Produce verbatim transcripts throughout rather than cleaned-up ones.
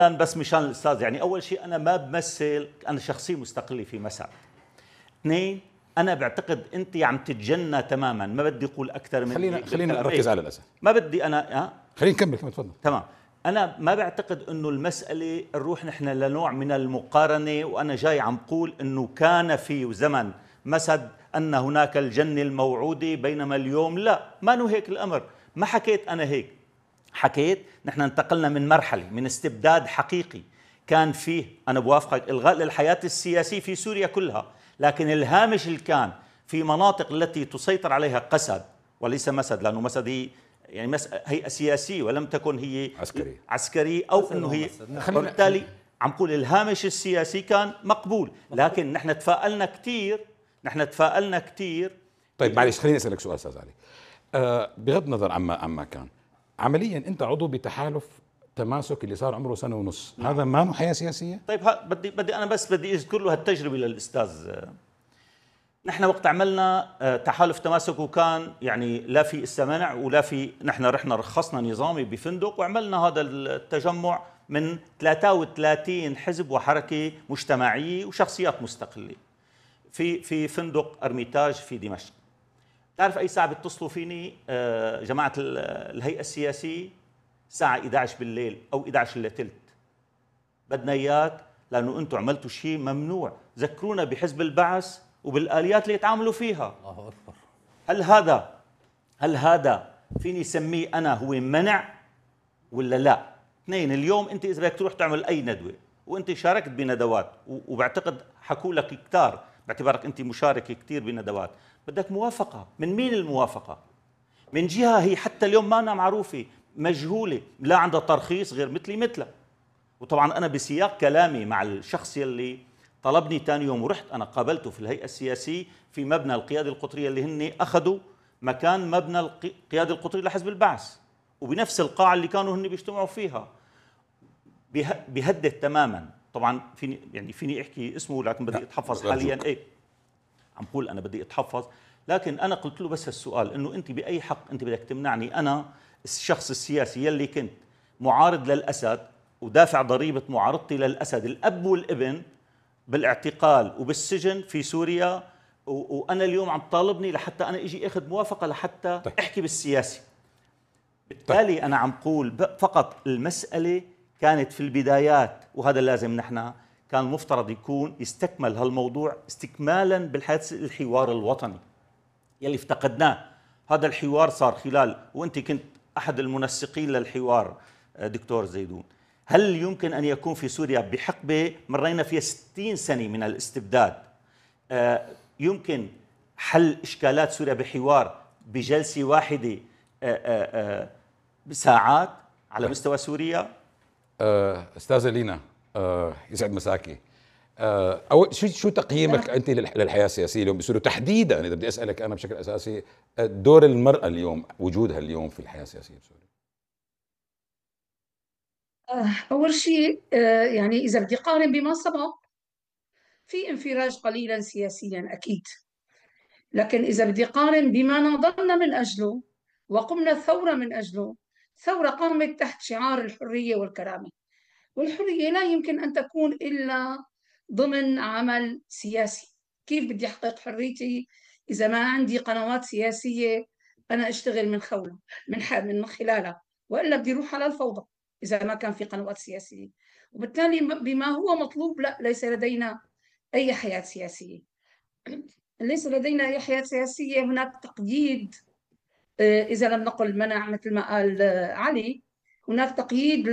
بس مشان الاستاذ، يعني اول شيء انا ما بمثل، انا شخصيه مستقله في مسعد. اثنين، انا بعتقد انت عم تتجنى تماما، ما بدي اقول اكثر من خلينا خلينا نركز على الاسد، ما بدي انا ها خلينا نكمل كمان، تفضل. تمام. انا ما بعتقد انه المساله نروح نحن لنوع من المقارنه، وانا جاي عم قول انه كان في زمن مسد ان هناك الجنه الموعوده، بينما اليوم لا، ما انه هيك الامر. ما حكيت انا هيك، حكيت نحن انتقلنا من مرحله من استبداد حقيقي كان فيه، انا بوافقك، الغاء للحياه السياسيه في سوريا كلها، لكن الهامش اللي كان في مناطق التي تسيطر عليها قسد وليس مسد، لانه مسد هي يعني هيئه سياسيه ولم تكن هي عسكري عسكري او انه هي، وبالتالي عم قول الهامش السياسي كان مقبول، لكن نحن تفائلنا كثير، نحن تفائلنا كثير. طيب معلش خليني اسالك سؤال استاذ علي، أه بغض النظر عما عما كان، عمليا انت عضو بتحالف تماسك اللي صار عمره سنه ونص، نعم. هذا ما له حياه سياسيه؟ طيب بدي بدي انا بس بدي اذكر له هالتجربه للاستاذ. نحن وقت عملنا تحالف تماسك وكان يعني لا في استمنع ولا في، نحن رحنا رخصنا نظامي بفندق وعملنا هذا التجمع من ثلاثة وثلاثين حزب وحركه مجتمعيه وشخصيات مستقله في في فندق ارميتاج في دمشق. تعرف اي ساعه بيتصلوا فيني جماعه الهيئه السياسيه؟ الساعه إحدى عشر بالليل او إحدى عشر الا ثلث، بدنا اياك لانه انتم عملتوا شيء ممنوع، ذكرونا بحزب البعث وبالآليات اللي يتعاملوا فيها. الله أكبر. هل هذا هل هذا فيني سميه أنا هو منع ولا لا؟ اثنين، اليوم أنت إذا بدك تروح تعمل أي ندوة وأنت شاركت بندوات، وبعتقد حكوا لك كتار باعتبارك أنت مشارك كثير بندوات، بدك موافقة. من مين الموافقة؟ من جهة هي حتى اليوم ما أنا معروفة، مجهولة، لا عندها ترخيص غير مثلي مثلها. وطبعا أنا بسياق كلامي مع الشخص يلي طلبني ثاني يوم ورحت انا قابلته في الهيئه السياسيه في مبنى القياده القطريه اللي هن اخذوا مكان مبنى القياده القطريه لحزب البعث، وبنفس القاعه اللي كانوا هن بيجتمعوا فيها، بيهدد تماما. طبعا فيني يعني فيني احكي اسمه لكن بدي اتحفظ حاليا، ايه عم بقول انا بدي اتحفظ، لكن انا قلت له بس السؤال انه انت باي حق انت بدك تمنعني انا الشخص السياسي يلي كنت معارض للاسد ودافع ضريبه معارضتي للاسد الاب والابن بالاعتقال وبالسجن في سوريا، وانا اليوم عم طالبني لحتى انا اجي اخذ موافقه لحتى طيب. احكي بالسياسي. بالتالي طيب. انا عم قول فقط المساله كانت في البدايات، وهذا لازم نحن كان المفترض يكون يستكمل هالموضوع استكمالا بالحديث الحوار الوطني يلي افتقدناه. هذا الحوار صار خلال، وانت كنت احد المنسقين للحوار دكتور زيدون، هل يمكن أن يكون في سوريا بحقبة مرينا فيها ستين سنة من الاستبداد يمكن حل إشكالات سوريا بحوار بجلسة واحدة بساعات على مستوى سوريا؟ أستاذة لينا، يسعد مساكي. أول شو شو تقييمك أنت للحياة السياسية اليوم بسوريا تحديدا؟ إذا بدي أسألك أنا بشكل أساسي، دور المرأة اليوم، وجودها اليوم في الحياة السياسية بسوريا. أول شيء يعني إذا بدي قارن بما سبق، في انفراج قليلا سياسيا أكيد، لكن إذا بدي قارن بما ناضلنا من أجله وقمنا الثورة من أجله، ثورة قامت تحت شعار الحرية والكرامة، والحرية لا يمكن أن تكون إلا ضمن عمل سياسي. كيف بدي أحقق حريتي إذا ما عندي قنوات سياسية أنا أشتغل من خولها من من خلالها، وإلا بدي أروح على الفوضى إذا ما كان في قنوات سياسية. وبالتالي بما هو مطلوب، لا، ليس لدينا أي حياة سياسية، ليس لدينا أي حياة سياسية. هناك تقييد، إذا لم نقل منع مثل ما قال علي، هناك تقييد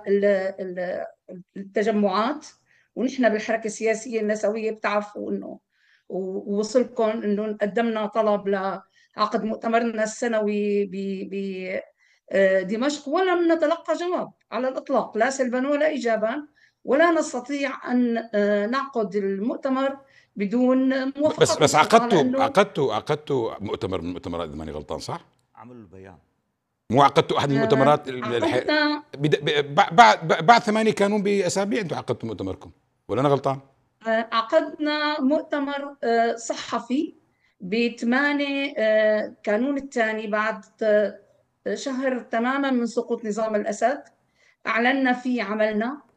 للتجمعات، ونحن بالحركة السياسية النسوية بتعرفوا إنه ووصلكم إنه قدمنا طلب لعقد مؤتمرنا السنوي بدمشق ولم نتلقى جواب على الإطلاق، لا سلبا ولا إيجابا، ولا نستطيع أن نعقد المؤتمر بدون موافقة. بس بس عقدتوا عقدتوا عقدتوا مؤتمر من المؤتمرات إذا ماني غلطان، صح؟ عملوا البيان، مو عقدتوا أحد المؤتمرات الح... بعد بعد ثمانية كانون بأسابيع أنتم عقدتوا مؤتمركم، ولا أنا غلطان؟ عقدنا مؤتمر صحفي بثمانية كانون الثاني بعد شهر تماما من سقوط نظام الأسد، أعلنا فيه عملنا